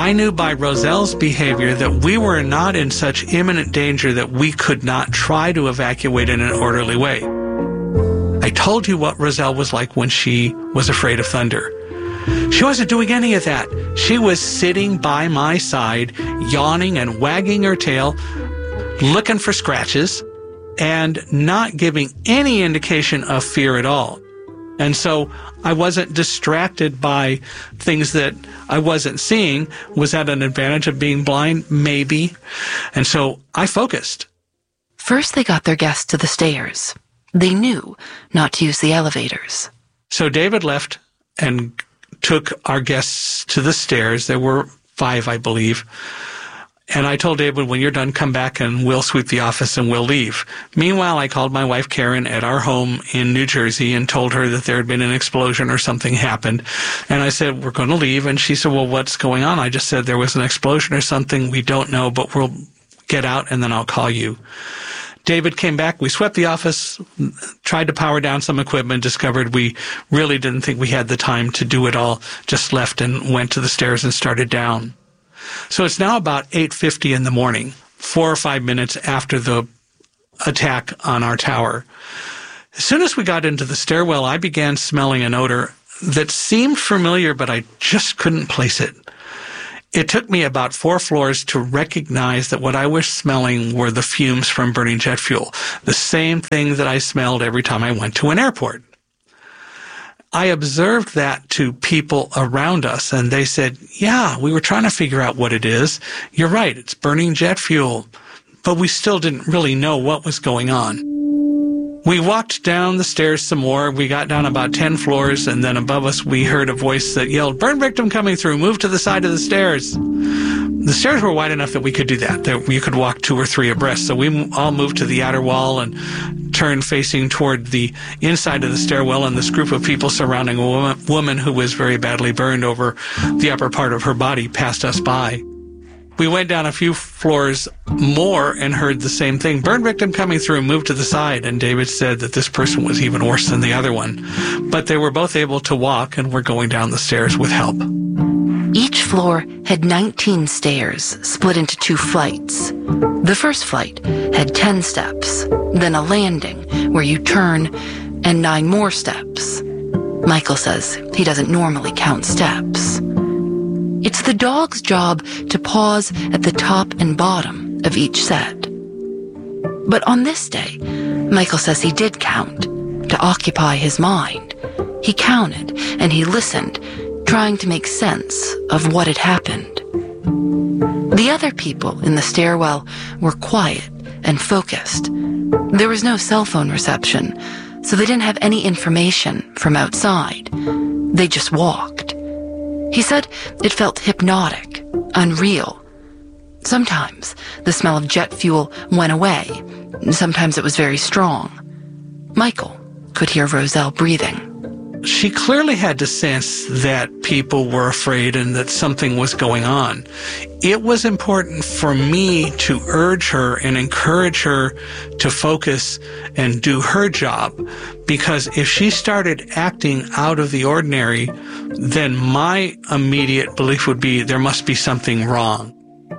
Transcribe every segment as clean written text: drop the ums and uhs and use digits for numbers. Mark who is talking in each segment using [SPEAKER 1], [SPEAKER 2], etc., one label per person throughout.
[SPEAKER 1] I knew by Roselle's behavior that we were not in such imminent danger that we could not try to evacuate in an orderly way. I told you what Roselle was like when she was afraid of thunder. She wasn't doing any of that. She was sitting by my side, yawning and wagging her tail, looking for scratches, and not giving any indication of fear at all. And so I wasn't distracted by things that I wasn't seeing. Was that an advantage of being blind? Maybe. And so I focused.
[SPEAKER 2] First, they got their guests to the stairs. They knew not to use the elevators.
[SPEAKER 1] So David left and took our guests to the stairs. There were 5, I believe. And I told David, when you're done, come back and we'll sweep the office and we'll leave. Meanwhile, I called my wife, Karen, at our home in New Jersey and told her that there had been an explosion or something happened. And I said, we're going to leave. And she said, well, what's going on? I just said there was an explosion or something. We don't know, but we'll get out and then I'll call you. David came back. We swept the office, tried to power down some equipment, discovered we really didn't think we had the time to do it all, just left and went to the stairs and started down. So it's now about 8:50 in the morning, 4 or 5 minutes after the attack on our tower. As soon as we got into the stairwell, I began smelling an odor that seemed familiar, but I just couldn't place it. It took me about 4 floors to recognize that what I was smelling were the fumes from burning jet fuel, the same thing that I smelled every time I went to an airport. I observed that to people around us, and they said, yeah, we were trying to figure out what it is. You're right, it's burning jet fuel. But we still didn't really know what was going on. We walked down the stairs some more. We got down about 10 floors, and then above us we heard a voice that yelled, burn victim coming through, move to the side of the stairs. The stairs were wide enough that we could do that you could walk 2 or 3 abreast. So we all moved to the outer wall and turned facing toward the inside of the stairwell, and this group of people surrounding a woman who was very badly burned over the upper part of her body passed us by. We went down a few floors more and heard the same thing. Burn victim coming through, move to the side. And David said that this person was even worse than the other one. But they were both able to walk and were going down the stairs with help.
[SPEAKER 2] Each floor had 19 stairs split into 2 flights. The first flight had 10 steps, then a landing where you turn, and 9 more steps. Michael says he doesn't normally count steps. It's the dog's job to pause at the top and bottom of each set. But on this day, Michael says he did count to occupy his mind. He counted and he listened, trying to make sense of what had happened. The other people in the stairwell were quiet and focused. There was no cell phone reception, so they didn't have any information from outside. They just walked. He said it felt hypnotic, unreal. Sometimes the smell of jet fuel went away. Sometimes it was very strong. Michael could hear Roselle breathing.
[SPEAKER 1] She clearly had to sense that people were afraid and that something was going on. It was important for me to urge her and encourage her to focus and do her job, because if she started acting out of the ordinary, then my immediate belief would be there must be something wrong.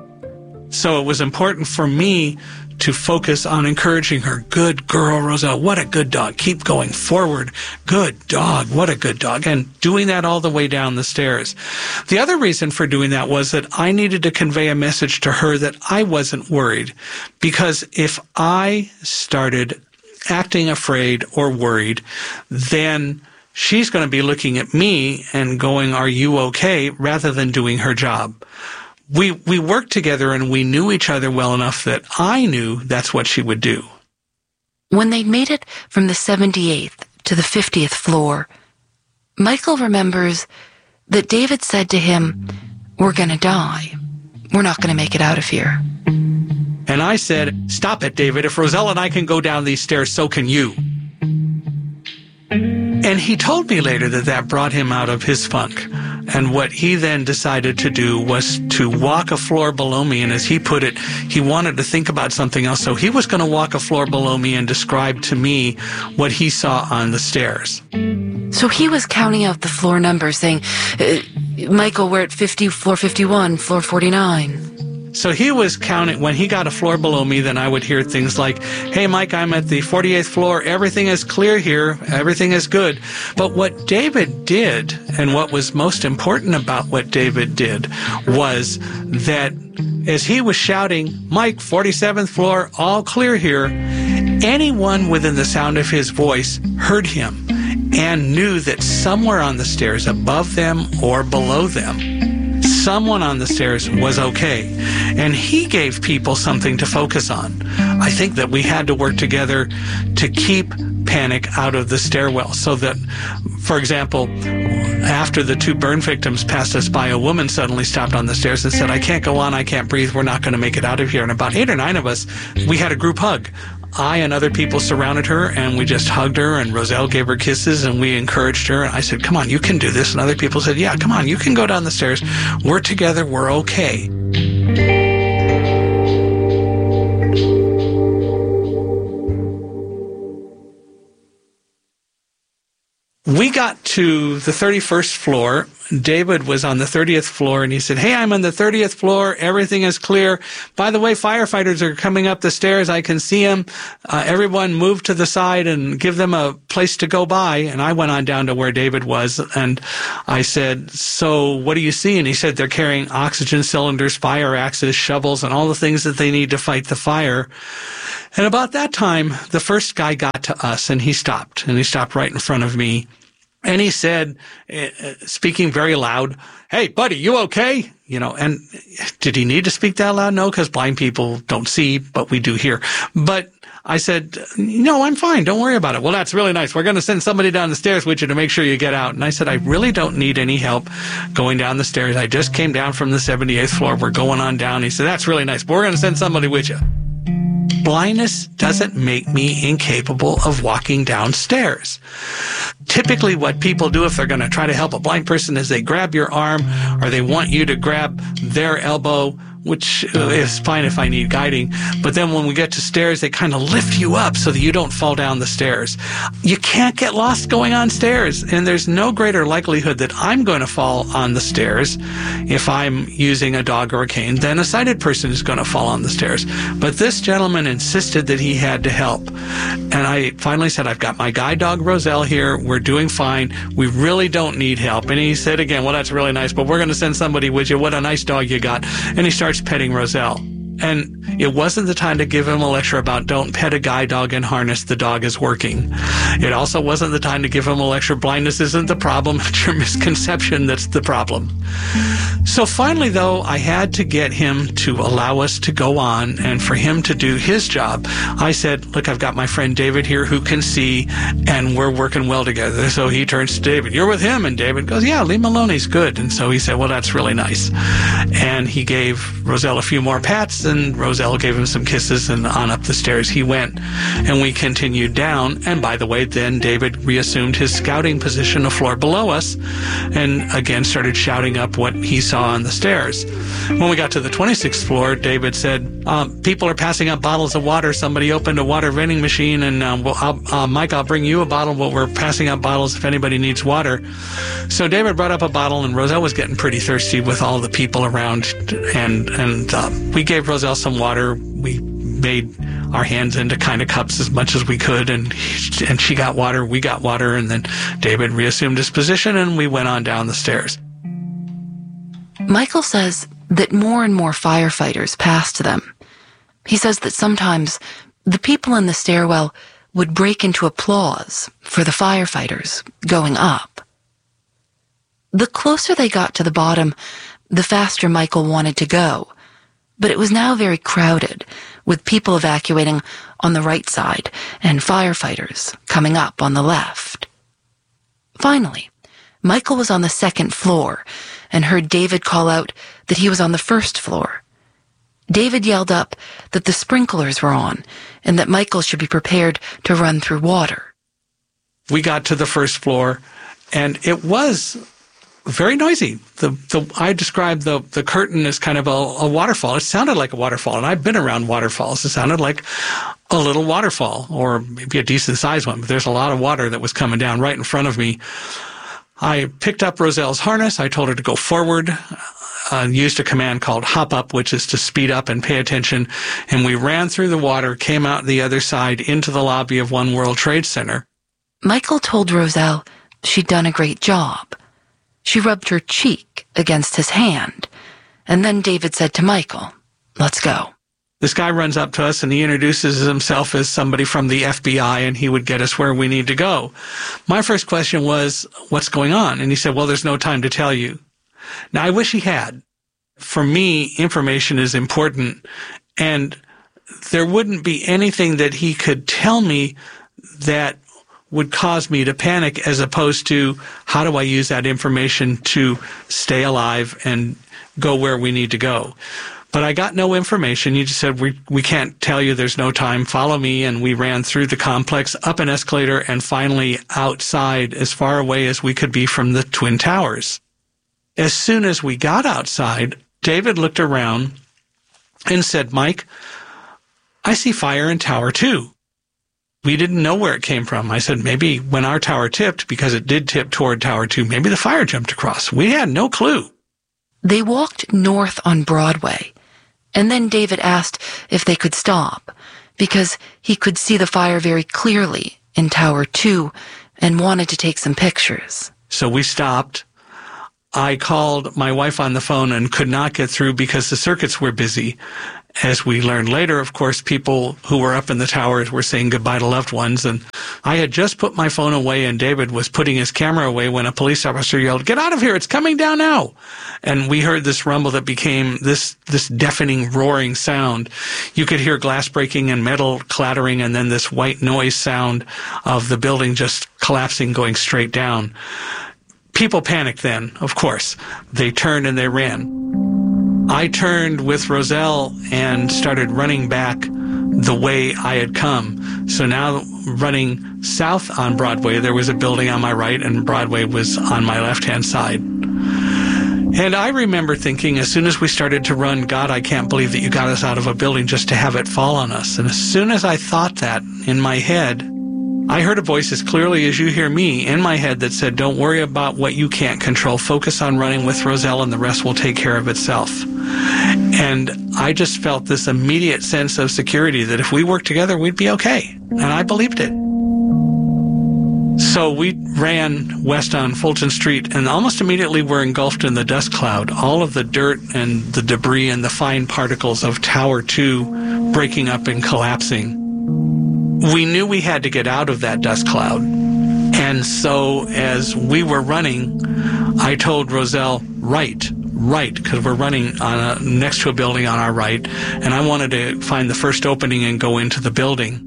[SPEAKER 1] So it was important for me to focus on encouraging her. Good girl, Roselle. What a good dog. Keep going forward. Good dog. What a good dog. And doing that all the way down the stairs. The other reason for doing that was that I needed to convey a message to her that I wasn't worried. Because if I started acting afraid or worried, then she's going to be looking at me and going, are you okay? Rather than doing her job. We worked together and we knew each other well enough that I knew that's what she would do.
[SPEAKER 2] When they'd made it from the 78th to the 50th floor, Michael remembers that David said to him, we're going to die. We're not going to make it out of here.
[SPEAKER 1] And I said, stop it, David. If Roselle and I can go down these stairs, so can you. And he told me later that that brought him out of his funk. And what he then decided to do was to walk a floor below me. And as he put it, he wanted to think about something else. So he was going to walk a floor below me and describe to me what he saw on the stairs.
[SPEAKER 2] So he was counting out the floor numbers, saying, Michael, we're at floor 51, floor 49.
[SPEAKER 1] So he was counting. When he got a floor below me, then I would hear things like, hey, Mike, I'm at the 48th floor. Everything is clear here. Everything is good. But what David did, and what was most important about what David did, was that as he was shouting, Mike, 47th floor, all clear here, anyone within the sound of his voice heard him and knew that somewhere on the stairs, above them or below them, someone on the stairs was okay. And he gave people something to focus on. I think that we had to work together to keep panic out of the stairwell, so that, for example, after the 2 burn victims passed us by, a woman suddenly stopped on the stairs and said, I can't go on, I can't breathe, we're not going to make it out of here. And about 8 or 9 of us, we had a group hug. I and other people surrounded her, and we just hugged her, and Roselle gave her kisses, and we encouraged her. And I said, come on, you can do this. And other people said, yeah, come on, you can go down the stairs. We're together, we're okay. We got to the 31st floor. David was on the 30th floor, and he said, hey, I'm on the 30th floor. Everything is clear. By the way, firefighters are coming up the stairs. I can see them. Everyone move to the side and give them a place to go by. And I went on down to where David was, and I said, so what do you see? And he said, they're carrying oxygen cylinders, fire axes, shovels, and all the things that they need to fight the fire. And about that time, the first guy got to us, and he stopped right in front of me. And he said, speaking very loud, hey, buddy, you okay? You know, and did he need to speak that loud? No, because blind people don't see, but we do hear. But I said, no, I'm fine. Don't worry about it. Well, that's really nice. We're going to send somebody down the stairs with you to make sure you get out. And I said, I really don't need any help going down the stairs. I just came down from the 78th floor. We're going on down. He said, that's really nice, but we're going to send somebody with you. Blindness doesn't make me incapable of walking downstairs. Typically what people do if they're going to try to help a blind person is they grab your arm, or they want you to grab their elbow, which is fine if I need guiding. But then when we get to stairs, they kind of lift you up so that you don't fall down the stairs. You can't get lost going on stairs, and there's no greater likelihood that I'm going to fall on the stairs if I'm using a dog or a cane than a sighted person is going to fall on the stairs. But this gentleman insisted that he had to help. And I finally said, I've got my guide dog Roselle here. We're doing fine. We really don't need help. And he said again, well, that's really nice, but we're going to send somebody with you. What a nice dog you got. And he starts petting Roselle. And it wasn't the time to give him a lecture about don't pet a guide dog in harness, the dog is working. It also wasn't the time to give him a lecture, blindness isn't the problem, it's your misconception that's the problem. So finally, though, I had to get him to allow us to go on, and for him to do his job, I said, look, I've got my friend David here who can see, and we're working well together. So he turns to David, you're with him? And David goes, yeah, leave him alone, he's good. And so he said, well, that's really nice. And he gave Roselle a few more pats, and Roselle gave him some kisses, and on up the stairs he went. And we continued down, and by the way, then David reassumed his scouting position a floor below us, and again started shouting up what he saw on the stairs. When we got to the 26th floor, David said, people are passing up bottles of water. Somebody opened a water vending machine, and Mike, I'll bring you a bottle. Well, we're passing up bottles if anybody needs water. So David brought up a bottle, and Roselle was getting pretty thirsty with all the people around, and we gave Roselle some water. We made our hands into kind of cups as much as we could, and she got water, we got water, and then David reassumed his position, and we went on down the stairs.
[SPEAKER 2] Michael says that more and more firefighters passed them. He says that sometimes the people in the stairwell would break into applause for the firefighters going up. The closer they got to the bottom, the faster Michael wanted to go. But it was now very crowded, with people evacuating on the right side and firefighters coming up on the left. Finally, Michael was on the 2nd floor and heard David call out that he was on the 1st floor. David yelled up that the sprinklers were on and that Michael should be prepared to run through water.
[SPEAKER 1] We got to the 1st floor, and it was very noisy. I described the curtain as kind of a waterfall. It sounded like a waterfall, and I've been around waterfalls. It sounded like a little waterfall, or maybe a decent sized one, but there's a lot of water that was coming down right in front of me. I picked up Roselle's harness. I told her to go forward, used a command called hop up, which is to speed up and pay attention. And we ran through the water, came out the other side into the lobby of One World Trade Center.
[SPEAKER 2] Michael told Roselle she'd done a great job. She rubbed her cheek against his hand. And then David said to Michael, "Let's go."
[SPEAKER 1] This guy runs up to us and he introduces himself as somebody from the FBI and he would get us where we need to go. My first question was, "What's going on?" And he said, "Well, there's no time to tell you." Now, I wish he had. For me, information is important, and there wouldn't be anything that he could tell me that would cause me to panic, as opposed to how do I use that information to stay alive and go where we need to go. But I got no information. He just said, we can't tell you, there's no time, follow me. And we ran through the complex, up an escalator, and finally outside, as far away as we could be from the Twin Towers. As soon as we got outside, David looked around and said, "Mike, I see fire in Tower 2. We didn't know where it came from." I said, "Maybe when our tower tipped, because it did tip toward Tower 2, maybe the fire jumped across." We had no clue.
[SPEAKER 2] They walked north on Broadway, and then David asked if they could stop, because he could see the fire very clearly in Tower 2 and wanted to take some pictures.
[SPEAKER 1] So we stopped. I called my wife on the phone and could not get through because the circuits were busy. As we learned later, of course, people who were up in the towers were saying goodbye to loved ones. And I had just put my phone away and David was putting his camera away when a police officer yelled, "Get out of here, it's coming down now." And we heard this rumble that became this deafening roaring sound. You could hear glass breaking and metal clattering, and then this white noise sound of the building just collapsing, going straight down. People panicked then, of course. They turned and they ran. I turned with Roselle and started running back the way I had come. So now running south on Broadway, there was a building on my right and Broadway was on my left-hand side. And I remember thinking, as soon as we started to run, "God, I can't believe that you got us out of a building just to have it fall on us." And as soon as I thought that in my head, I heard a voice as clearly as you hear me in my head that said, "Don't worry about what you can't control. Focus on running with Roselle and the rest will take care of itself." And I just felt this immediate sense of security that if we worked together, we'd be okay. And I believed it. So we ran west on Fulton Street, and almost immediately we're engulfed in the dust cloud. All of the dirt and the debris and the fine particles of Tower 2 breaking up and collapsing. We knew we had to get out of that dust cloud. And so as we were running, I told Roselle, right, because we're running next to a building on our right, and I wanted to find the first opening and go into the building.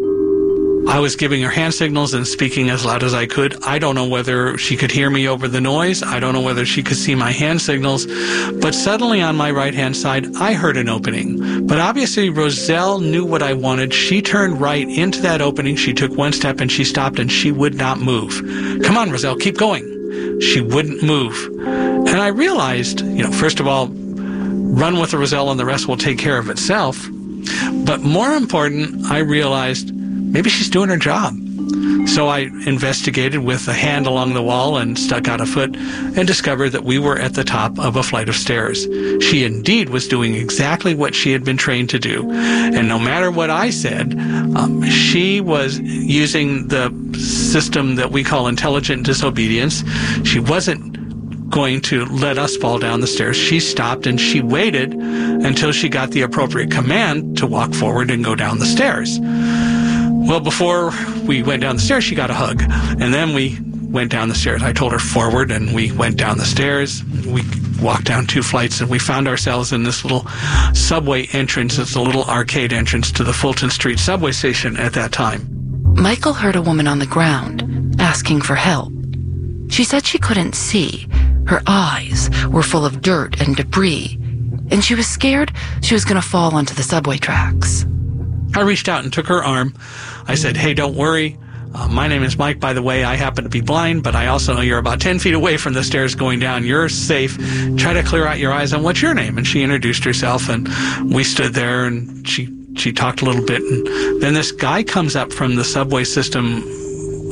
[SPEAKER 1] I was giving her hand signals and speaking as loud as I could. I don't know whether she could hear me over the noise. I don't know whether she could see my hand signals. But suddenly on my right-hand side, I heard an opening. But obviously Roselle knew what I wanted. She turned right into that opening. She took one step and she stopped and she would not move. "Come on, Roselle, keep going." She wouldn't move. And I realized, first of all, run with Roselle and the rest will take care of itself. But more important, I realized maybe she's doing her job. So I investigated with a hand along the wall and stuck out a foot and discovered that we were at the top of a flight of stairs. She indeed was doing exactly what she had been trained to do. And no matter what I said, she was using the system that we call intelligent disobedience. She wasn't going to let us fall down the stairs. She stopped and she waited until she got the appropriate command to walk forward and go down the stairs. Well, before we went down the stairs, she got a hug. And then we went down the stairs. I told her forward, and we went down the stairs. We walked down 2 flights, and we found ourselves in this little subway entrance. It's a little arcade entrance to the Fulton Street subway station at that time.
[SPEAKER 2] Michael heard a woman on the ground asking for help. She said she couldn't see. Her eyes were full of dirt and debris, and she was scared she was going to fall onto the subway tracks.
[SPEAKER 1] I reached out and took her arm. I said, "Hey, don't worry. My name is Mike, by the way. I happen to be blind, but I also know you're about 10 feet away from the stairs going down. You're safe. Try to clear out your eyes. And what's your name?" And she introduced herself, and we stood there, and she talked a little bit. And then this guy comes up from the subway system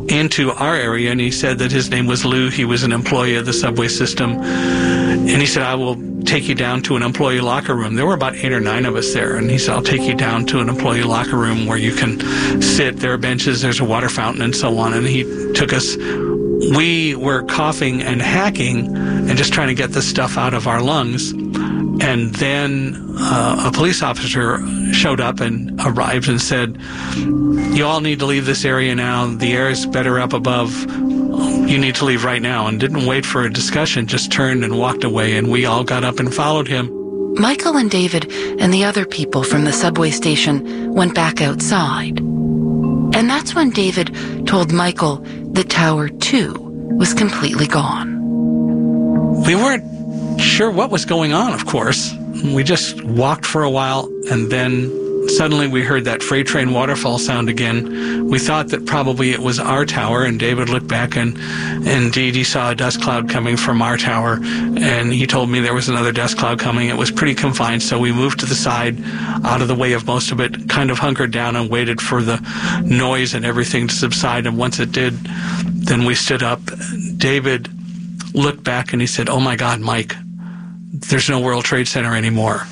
[SPEAKER 1] into our area, and he said that his name was Lou. He was an employee of the subway system. And he said, I will take you down to an employee locker room. There were about 8 or 9 of us there. And he said, I'll take you down to an employee locker room where you can sit. There are benches, there's a water fountain, and so on. And he took us. We were coughing and hacking and just trying to get the stuff out of our lungs. And then a police officer showed up and arrived and said, you all need to leave this area now. The air is better up above. You need to leave right now. And didn't wait for a discussion, just turned and walked away. And we all got up and followed him.
[SPEAKER 2] Michael and David and the other people from the subway station went back outside. And that's when David told Michael that Tower 2 was completely gone.
[SPEAKER 1] We weren't sure what was going on, of course. We just walked for a while, and then suddenly we heard that freight train waterfall sound again. We thought that probably it was our tower, and David looked back, and indeed he saw a dust cloud coming from our tower, and he told me there was another dust cloud coming. It was pretty confined, so we moved to the side, out of the way of most of it, kind of hunkered down and waited for the noise and everything to subside, and once it did, then we stood up. David looked back and he said, oh my God, Mike, there's no World Trade Center anymore.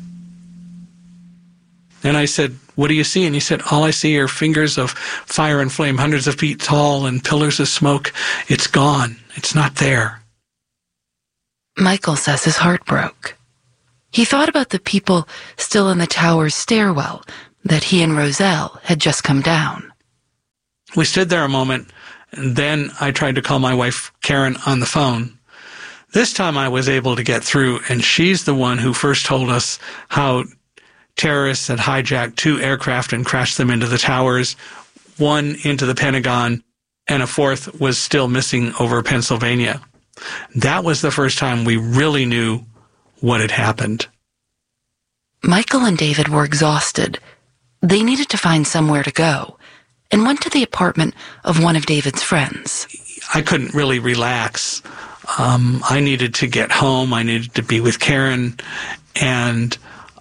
[SPEAKER 1] And I said, what do you see? And he said, all I see are fingers of fire and flame, hundreds of feet tall and pillars of smoke. It's gone. It's not there.
[SPEAKER 2] Michael says his heart broke. He thought about the people still in the tower's stairwell that he and Roselle had just come down.
[SPEAKER 1] We stood there a moment, and then I tried to call my wife, Karen, on the phone. This time I was able to get through, and she's the one who first told us how terrorists had hijacked 2 aircraft and crashed them into the towers, 1 into the Pentagon, and a 4th was still missing over Pennsylvania. That was the first time we really knew what had happened.
[SPEAKER 2] Michael and David were exhausted. They needed to find somewhere to go and went to the apartment of one of David's friends.
[SPEAKER 1] I couldn't really relax. I needed to get home. I needed to be with Karen, and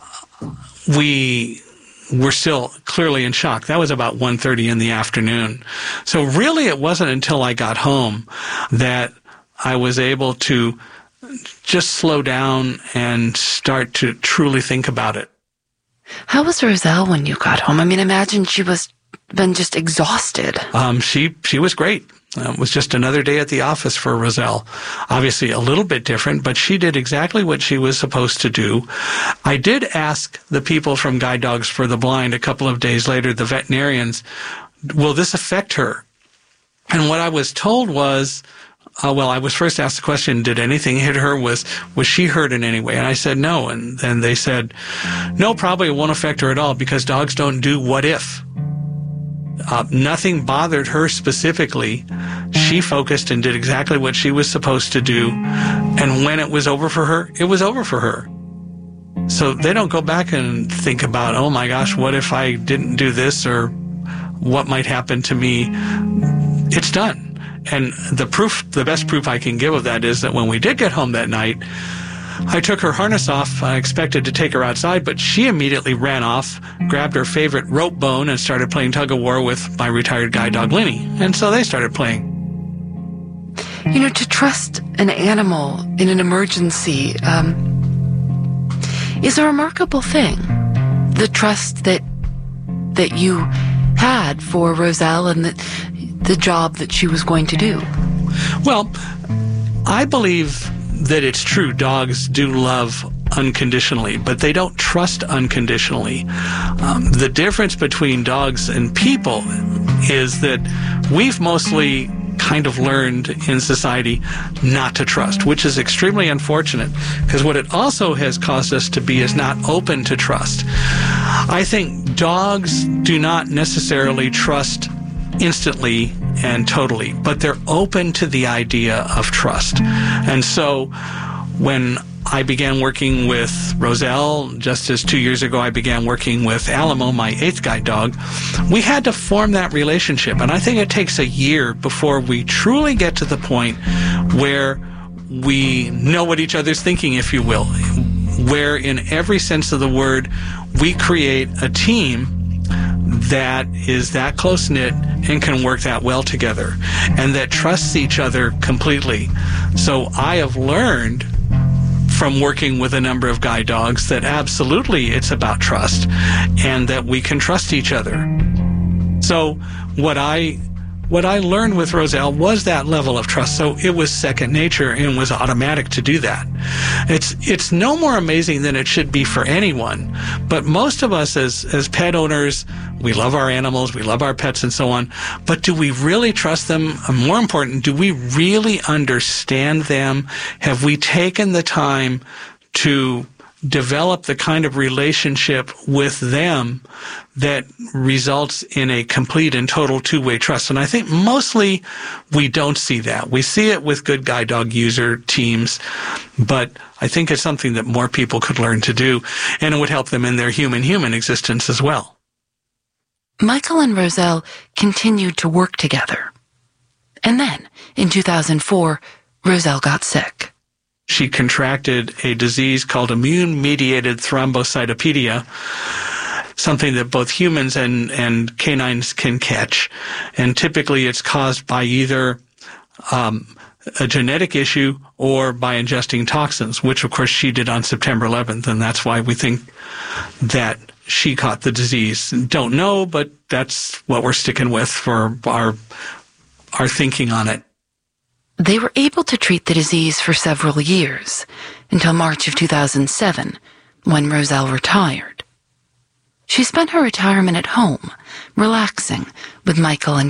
[SPEAKER 1] we were still clearly in shock. That was about 1:30 in the afternoon. So really it wasn't until I got home that I was able to just slow down and start to truly think about it.
[SPEAKER 2] How was Roselle when you got home? I mean, imagine she was been just exhausted.
[SPEAKER 1] She was great. It was just another day at the office for Roselle. Obviously a little bit different, but she did exactly what she was supposed to do. I did ask the people from Guide Dogs for the Blind a couple of days later, the veterinarians, will this affect her? And what I was told was, I was first asked the question, did anything hit her? Was she hurt in any way? And I said no. And then they said, no, probably it won't affect her at all because dogs don't do what if. Nothing bothered her specifically. She focused and did exactly what she was supposed to do. And when it was over for her, it was over for her. So they don't go back and think about, oh my gosh, what if I didn't do this, or what might happen to me? It's done. And the best proof I can give of that is that when we did get home that night, I took her harness off. I expected to take her outside, but she immediately ran off, grabbed her favorite rope bone, and started playing tug-of-war with my retired guide dog, Linny. And so they started playing.
[SPEAKER 2] You know, to trust an animal in an emergency is a remarkable thing. The trust that you had for Roselle and the job that she was going to do.
[SPEAKER 1] Well, I believe that it's true. Dogs do love unconditionally, but they don't trust unconditionally. The difference between dogs and people is that we've mostly kind of learned in society not to trust, which is extremely unfortunate, because what it also has caused us to be is not open to trust. I think dogs do not necessarily trust instantly and totally, but they're open to the idea of trust. And so when I began working with Roselle, just as 2 years ago I began working with Alamo, my 8th guide dog, we had to form that relationship. And I think it takes a year before we truly get to the point where we know what each other's thinking, if you will, where in every sense of the word, we create a team that is that close-knit and can work that well together, and that trusts each other completely. So I have learned from working with a number of guide dogs that absolutely it's about trust, and that we can trust each other. So what I learned with Roselle was that level of trust. So it was second nature and was automatic to do that. It's no more amazing than it should be for anyone. But most of us as pet owners, we love our animals, we love our pets and so on. But do we really trust them? And more important, do we really understand them? Have we taken the time to develop the kind of relationship with them that results in a complete and total two-way trust? And I think mostly we don't see that. We see it with good guide dog user teams, but I think it's something that more people could learn to do, and it would help them in their human-human existence as well.
[SPEAKER 2] Michael and Roselle continued to work together. And then, in 2004, Roselle got sick.
[SPEAKER 1] She contracted a disease called immune-mediated thrombocytopenia, something that both humans and canines can catch. And typically it's caused by either a genetic issue or by ingesting toxins, which of course she did on September 11th, and that's why we think that she caught the disease. Don't know, but that's what we're sticking with for our thinking on it.
[SPEAKER 2] They were able to treat the disease for several years, until March of 2007, when Roselle retired. She spent her retirement at home, relaxing with Michael and